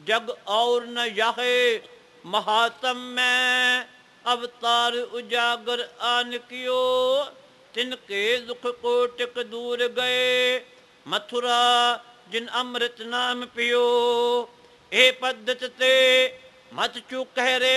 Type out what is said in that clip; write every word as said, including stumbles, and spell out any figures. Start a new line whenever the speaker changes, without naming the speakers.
जग और न याहे महात्म में अवतार उजागर आन कियो तिनके दुख कोटिक दूर गए मथुरा जिन अमृत नाम पियो ए पद्धत ते मत चू कह रे